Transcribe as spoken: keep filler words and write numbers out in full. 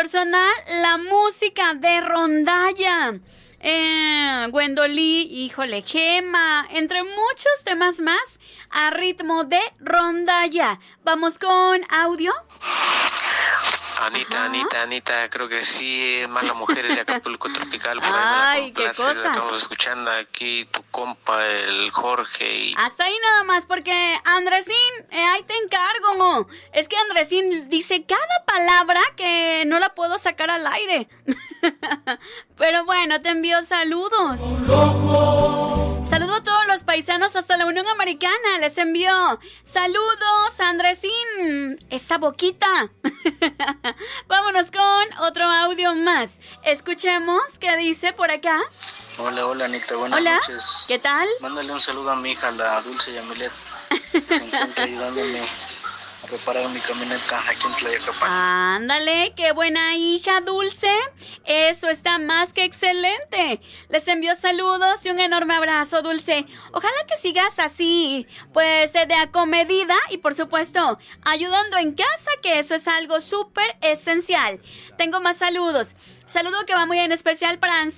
personal la música de rondalla. Eh, Gwendolyn, híjole, Gema, entre muchos temas más a ritmo de rondalla. Vamos con audio. Anita, Ajá. Anita, Anita, creo que sí, más las mujeres de Acapulco Tropical. Por Ay, qué cosas. Estamos escuchando aquí tu compa, el Jorge. Y... Hasta ahí nada más, porque Andresín, eh, ahí te encargo. Es que Andresín dice cada palabra que no la puedo sacar al aire. Pero bueno, te envío saludos. Saludo a todos los paisanos hasta la Unión Americana. Les envío saludos, Andresín. Esa boquita. Vámonos con otro audio más. Escuchemos qué dice por acá. Hola, hola, Anita. Buenas hola. noches. ¿Qué tal? Mándale un saludo a mi hija, la Dulce Yamilet, que se encuentra ayudándome a reparar mi camioneta aquí en Tlayacapan. Ándale, qué buena hija, Dulce. Eso está más que excelente. Les envío saludos y un enorme abrazo, Dulce. Ojalá que sigas así, pues de acomedida y por supuesto ayudando en casa, que eso es algo súper esencial. Tengo más saludos. Saludo que va muy en especial para